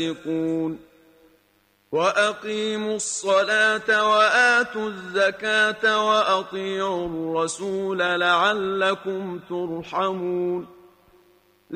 فاسقون وأقيموا الصلاة وآتوا الزكاة وأطيعوا الرسول لعلكم ترحمون